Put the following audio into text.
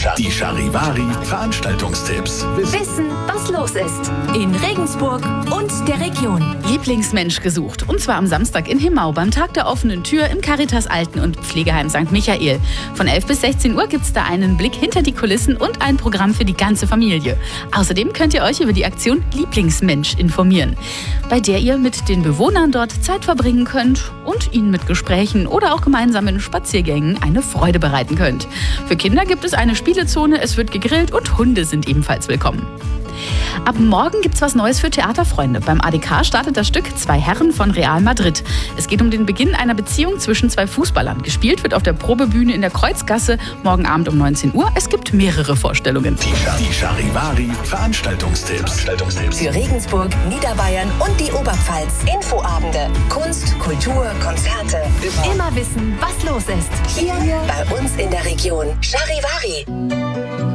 Die Charivari Veranstaltungstipps. Wissen, was los ist. In Regensburg und der Region. Lieblingsmensch gesucht. Und zwar am Samstag in Himau beim Tag der offenen Tür im Caritas Alten- und Pflegeheim St. Michael. Von 11 bis 16 Uhr gibt es da einen Blick hinter die Kulissen und ein Programm für die ganze Familie. Außerdem könnt ihr euch über die Aktion Lieblingsmensch informieren, bei der ihr mit den Bewohnern dort Zeit verbringen könnt und ihnen mit Gesprächen oder auch gemeinsamen Spaziergängen eine Freude bereiten könnt. Für Kinder gibt es eine Spielezone, es wird gegrillt und Hunde sind ebenfalls willkommen. Ab morgen gibt's was Neues für Theaterfreunde. Beim ADK startet das Stück Zwei Herren von Real Madrid. Es geht um den Beginn einer Beziehung zwischen zwei Fußballern. Gespielt wird auf der Probebühne in der Kreuzgasse morgen Abend um 19 Uhr. Es gibt mehrere Vorstellungen. Die Charivari Veranstaltungstipps. Für Regensburg, Niederbayern und die Oberpfalz. Infoabende, Kunst, Kultur, Konzerte. Immer wissen, was los ist. Hier bei uns in der Region. Charivari.